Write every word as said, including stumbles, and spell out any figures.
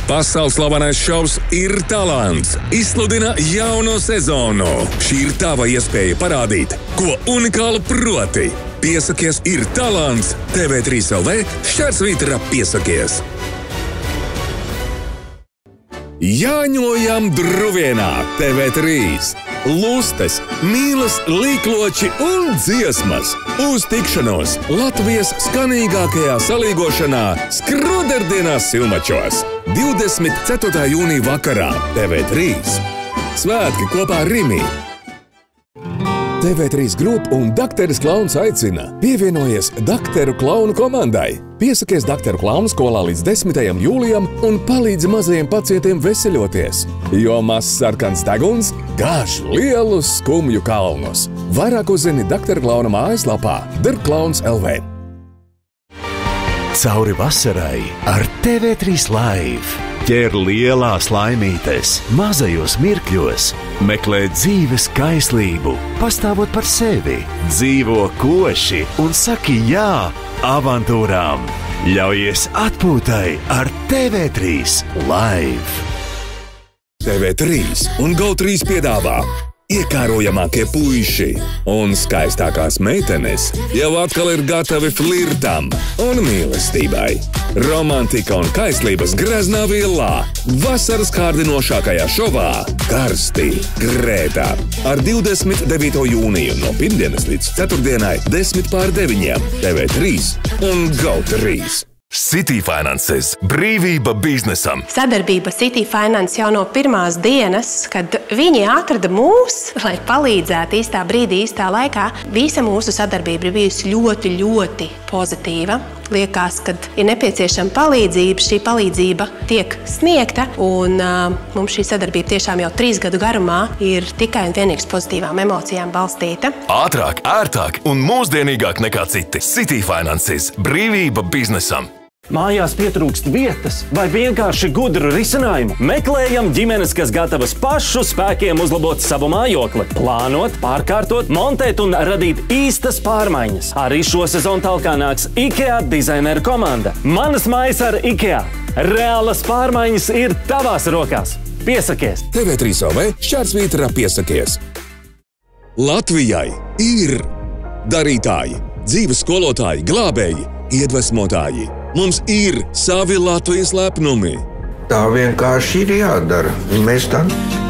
Pasaules slavenais šovs Ir talants izsludina jauno sezonu. Šī ir tava iespēja parādīt, ko unikāli proti. Piesakies Ir talants, T V trīs L V, šķērsvītra piesakies. Jāņojam Druvienā, T V trīs. Lustes, mīlas, līkloči un dziesmas. Uz tikšanos Latvijas skanīgākajā salīgošanā Skroderdienās Silmačos. divdesmit ceturtā jūnija vakarā T V trīs. Svētki kopā ar Rimi. T V trīs Group un Dakteris Klauns aicina. Pievienojies Dakteru Klaunu komandai. Piesakies Dakteru Klaunu skolā līdz desmitajam jūlijam un palīdzi mazajiem pacientiem veseļoties. Jo mazs sarkans deguns gāž lielus skumju kalnus. Vairāk uzzini Dakteru Klauna mājaslapā Derklauns L V. Cauri vasarai ar T V trīs Live. Ķer lielās laimītes, mazajos mirkļos, meklē dzīves kaislību, pastāvot par sevi, dzīvo koši un saki jā avantūrām. Ļaujies atpūtai ar T V trīs Live. T V trīs un Go trīs piedāvā iekārojamākie puiši un skaistākās meitenes jau atkal ir gatavi flirtam un mīlestībai. Romantika un kaislības greznā villā. Vasaras kārdinošākajā šovā Karsti Grētā. Ar divdesmit devīto jūniju no pirmdienas līdz ceturtdienai desmit pār deviņiem T V trīs un Go trīs. City Finances – brīvība biznesam. Sadarbība City Finance jau no pirmās dienas, kad viņi atrada mūs, lai palīdzētu īstā brīdī, īstā laikā. Visa mūsu sadarbība ir bijusi ļoti, ļoti pozitīva. Liekas, kad ir nepieciešama palīdzība, šī palīdzība tiek sniegta, un uh, mums šī sadarbība tiešām jau trīs gadu garumā ir tikai un vienīgs pozitīvām emocijām balstīta. Ātrāk, ērtāk un mūsdienīgāk nekā citi. City Finances – brīvība biznesam. Mājās pietrūkst vietas vai vienkārši gudru risinājumu? Meklējam ģimenes, kas gatavas pašu spēkiem uzlabot savu mājokli, plānot, pārkārtot, montēt un radīt īstas pārmaiņas. Arī šo sezonu talkā nāks IKEA dizaineru komanda. Manas mājas ar IKEA. Reālas pārmaiņas ir tavās rokās. Piesakies! T V trīs L V šķērsvītra piesakies. Latvijai ir darītāji, dzīves skolotāji, glābēji, iedvesmotāji. Mums ir savi Latvijas lepnumi. Tā vienkārši ir jādara. Mēs tā